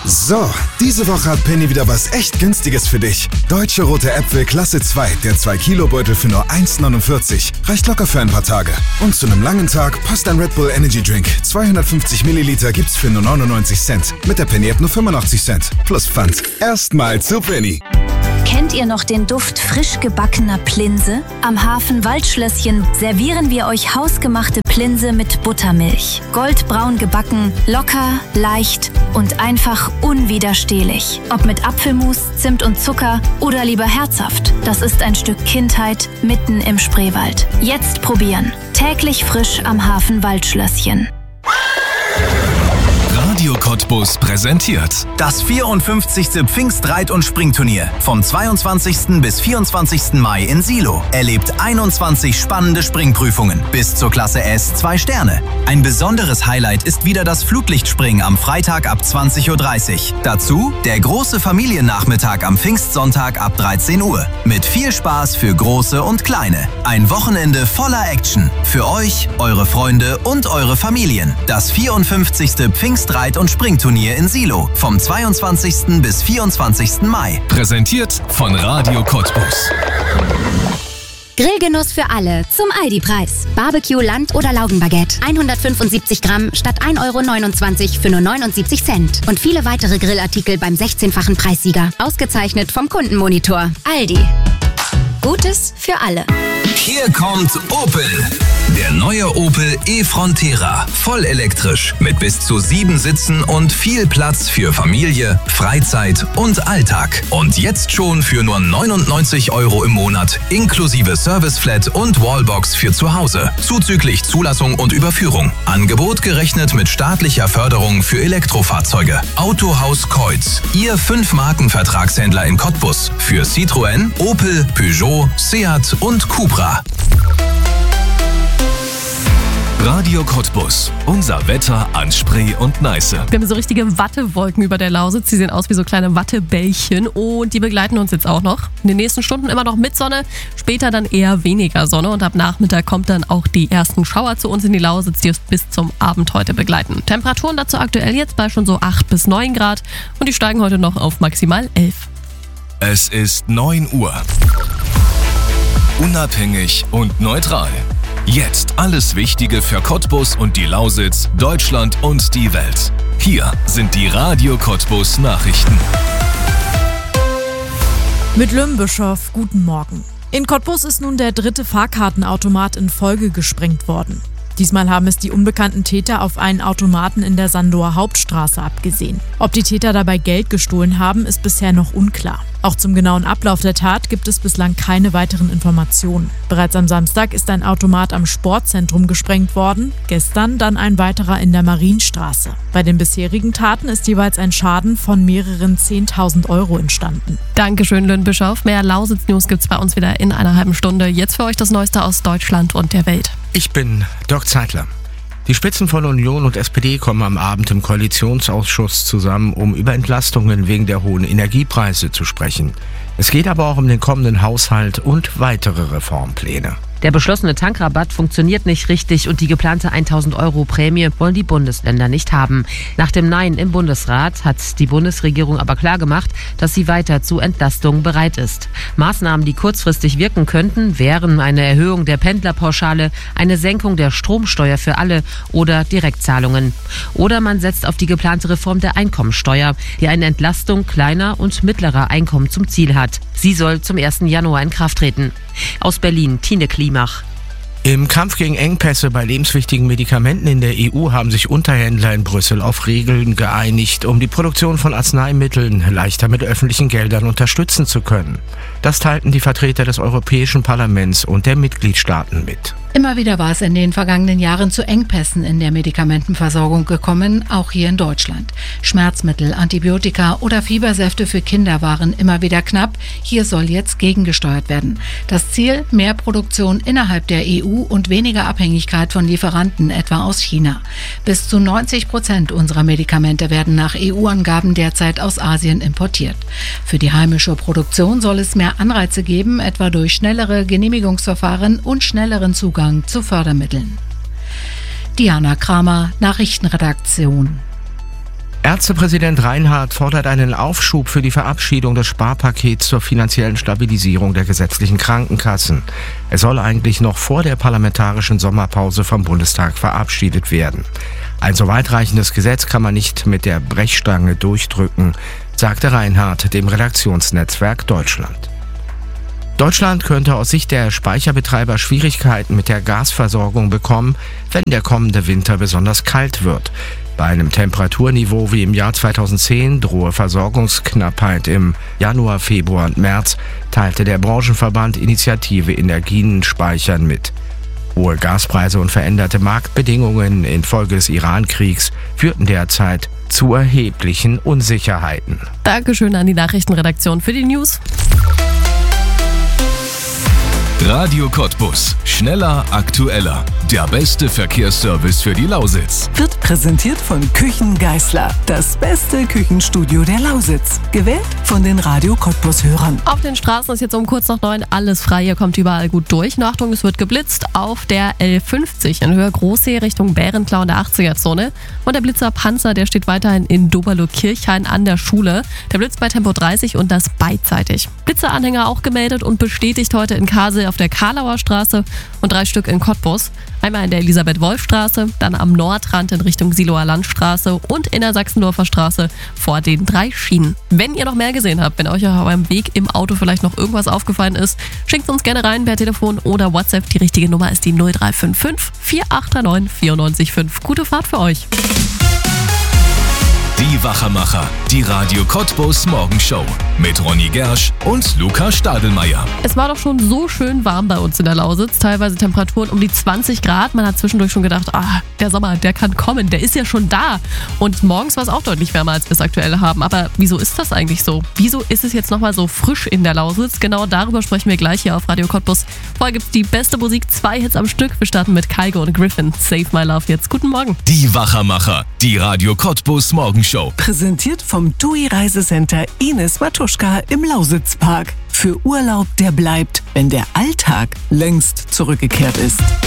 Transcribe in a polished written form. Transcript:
So, diese Woche hat Penny wieder was echt Günstiges für dich. Deutsche rote Äpfel Klasse 2, der 2-Kilo-Beutel für nur 1,49. Reicht locker für ein paar Tage. Und zu einem langen Tag passt ein Red Bull Energy Drink. 250 Milliliter gibt's für nur 99 Cent. Mit der Penny-App nur 85 Cent. Plus Pfand. Erstmal zu Penny. Kennt ihr noch den Duft frisch gebackener Plinse? Am Hafen Waldschlösschen servieren wir euch hausgemachte Plinse mit Buttermilch. Goldbraun gebacken, locker, leicht und einfach unwiderstehlich. Ob mit Apfelmus, Zimt und Zucker oder lieber herzhaft. Das ist ein Stück Kindheit mitten im Spreewald. Jetzt probieren. Täglich frisch am Hafen Waldschlösschen. Radio Cottbus präsentiert das 54. Pfingstreit- und Springturnier vom 22. bis 24. Mai in Silo. Erlebt 21 spannende Springprüfungen bis zur Klasse S 2 Sterne. Ein besonderes Highlight ist wieder das Flutlichtspringen am Freitag ab 20.30 Uhr. Dazu der große Familiennachmittag am Pfingstsonntag ab 13 Uhr. Mit viel Spaß für Große und Kleine. Ein Wochenende voller Action. Für euch, eure Freunde und eure Familien. Das 54. Pfingstreit- und Springturnier in Silo vom 22. bis 24. Mai. Präsentiert von Radio Cottbus. Grillgenuss für alle zum Aldi-Preis. Barbecue, Land- oder Laugenbaguette. 175 Gramm statt 1,29 € für nur 79 Cent. Und viele weitere Grillartikel beim 16-fachen Preissieger. Ausgezeichnet vom Kundenmonitor. Aldi. Gutes für alle. Hier kommt Opel. Der neue Opel e-Frontera. Voll elektrisch mit bis zu 7 Sitzen und viel Platz für Familie, Freizeit und Alltag. Und jetzt schon für nur 99 € im Monat inklusive Serviceflat und Wallbox für zu Hause. Zuzüglich Zulassung und Überführung. Angebot gerechnet mit staatlicher Förderung für Elektrofahrzeuge. Autohaus Keutz. Ihr 5-Marken-Vertragshändler in Cottbus. Für Citroën, Opel, Peugeot, Seat und Cupra. Radio Cottbus. Unser Wetter an Spree und Neiße. Wir haben so richtige Wattewolken über der Lausitz. Die sehen aus wie so kleine Wattebällchen und die begleiten uns jetzt auch noch. In den nächsten Stunden immer noch mit Sonne, später dann eher weniger Sonne und ab Nachmittag kommt dann auch die ersten Schauer zu uns in die Lausitz, die uns bis zum Abend heute begleiten. Temperaturen dazu aktuell jetzt bei schon so 8 bis 9 Grad und die steigen heute noch auf maximal 11. Es ist 9 Uhr. Unabhängig und neutral. Jetzt alles Wichtige für Cottbus und die Lausitz, Deutschland und die Welt. Hier sind die Radio Cottbus Nachrichten. Mit Lümbischow, guten Morgen. In Cottbus ist nun der 3. Fahrkartenautomat in Folge gesprengt worden. Diesmal haben es die unbekannten Täter auf einen Automaten in der Sandower Hauptstraße abgesehen. Ob die Täter dabei Geld gestohlen haben, ist bisher noch unklar. Auch zum genauen Ablauf der Tat gibt es bislang keine weiteren Informationen. Bereits am Samstag ist ein Automat am Sportzentrum gesprengt worden, gestern dann ein weiterer in der Marienstraße. Bei den bisherigen Taten ist jeweils ein Schaden von mehreren 10.000 € entstanden. Dankeschön, Lümbischow. Mehr Lausitz-News gibt's bei uns wieder in einer halben Stunde. Jetzt für euch das Neueste aus Deutschland und der Welt. Ich bin Dirk Zeitler. Die Spitzen von Union und SPD kommen am Abend im Koalitionsausschuss zusammen, um über Entlastungen wegen der hohen Energiepreise zu sprechen. Es geht aber auch um den kommenden Haushalt und weitere Reformpläne. Der beschlossene Tankrabatt funktioniert nicht richtig und die geplante 1.000 € Prämie wollen die Bundesländer nicht haben. Nach dem Nein im Bundesrat hat die Bundesregierung aber klargemacht, dass sie weiter zu Entlastungen bereit ist. Maßnahmen, die kurzfristig wirken könnten, wären eine Erhöhung der Pendlerpauschale, eine Senkung der Stromsteuer für alle oder Direktzahlungen. Oder man setzt auf die geplante Reform der Einkommensteuer, die eine Entlastung kleiner und mittlerer Einkommen zum Ziel hat. Sie soll zum 1. Januar in Kraft treten. Aus Berlin, Tine Klimach. Im Kampf gegen Engpässe bei lebenswichtigen Medikamenten in der EU haben sich Unterhändler in Brüssel auf Regeln geeinigt, um die Produktion von Arzneimitteln leichter mit öffentlichen Geldern unterstützen zu können. Das teilten die Vertreter des Europäischen Parlaments und der Mitgliedstaaten mit. Immer wieder war es in den vergangenen Jahren zu Engpässen in der Medikamentenversorgung gekommen, auch hier in Deutschland. Schmerzmittel, Antibiotika oder Fiebersäfte für Kinder waren immer wieder knapp. Hier soll jetzt gegengesteuert werden. Das Ziel: mehr Produktion innerhalb der EU und weniger Abhängigkeit von Lieferanten, etwa aus China. Bis zu 90% unserer Medikamente werden nach EU-Angaben derzeit aus Asien importiert. Für die heimische Produktion soll es mehr Anreize geben, etwa durch schnellere Genehmigungsverfahren und schnelleren Zugang zu Fördermitteln. Diana Kramer, Nachrichtenredaktion. Ärztepräsident Reinhardt fordert einen Aufschub für die Verabschiedung des Sparpakets zur finanziellen Stabilisierung der gesetzlichen Krankenkassen. Es soll eigentlich noch vor der parlamentarischen Sommerpause vom Bundestag verabschiedet werden. Ein so weitreichendes Gesetz kann man nicht mit der Brechstange durchdrücken, sagte Reinhardt dem Redaktionsnetzwerk Deutschland. Deutschland könnte aus Sicht der Speicherbetreiber Schwierigkeiten mit der Gasversorgung bekommen, wenn der kommende Winter besonders kalt wird. Bei einem Temperaturniveau wie im Jahr 2010 drohe Versorgungsknappheit im Januar, Februar und März, teilte der Branchenverband Initiative Energien speichern mit. Hohe Gaspreise und veränderte Marktbedingungen infolge des Iran-Kriegs führten derzeit zu erheblichen Unsicherheiten. Dankeschön an die Nachrichtenredaktion für die News. Radio Cottbus. Schneller, aktueller. Der beste Verkehrsservice für die Lausitz. Wird präsentiert von Küchen Geisler. Das beste Küchenstudio der Lausitz. Gewählt von den Radio Cottbus-Hörern. Auf den Straßen ist jetzt um kurz nach 9 alles frei. Ihr kommt überall gut durch. Und Achtung, es wird geblitzt auf der L50 in Höhe Großsee Richtung Bärenklau in der 80er-Zone. Und der Blitzer Panzer, der steht weiterhin in Doberlo-Kirchhain an der Schule. Der blitzt bei Tempo 30 und das beidseitig. Blitzeranhänger auch gemeldet und bestätigt heute in Kassel auf der Karlauer Straße und 3 Stück in Cottbus. Einmal in der Elisabeth-Wolf-Straße, dann am Nordrand in Richtung Siloer Landstraße und in der Sachsendorfer Straße vor den 3 Schienen. Wenn ihr noch mehr gesehen habt, wenn euch auf eurem Weg im Auto vielleicht noch irgendwas aufgefallen ist, schickt uns gerne rein per Telefon oder WhatsApp. Die richtige Nummer ist die 0355 4839 945. Gute Fahrt für euch. Die Wachermacher, die Radio Cottbus Morgenshow mit Ronny Gersch und Luca Stadelmeier. Es war doch schon so schön warm bei uns in der Lausitz, teilweise Temperaturen um die 20 Grad. Man hat zwischendurch schon gedacht, der Sommer, der kann kommen, der ist ja schon da. Und morgens war es auch deutlich wärmer, als wir es aktuell haben. Aber wieso ist das eigentlich so? Wieso ist es jetzt nochmal so frisch in der Lausitz? Genau darüber sprechen wir gleich hier auf Radio Cottbus. Vorher gibt es die beste Musik, 2 Hits am Stück. Wir starten mit Kygo und Griffin. Save My Love jetzt. Guten Morgen. Die Wachermacher, die Radio Cottbus Morgenshow. Präsentiert vom TUI Reisecenter Ines Matuschka im Lausitzpark. Für Urlaub, der bleibt, wenn der Alltag längst zurückgekehrt ist.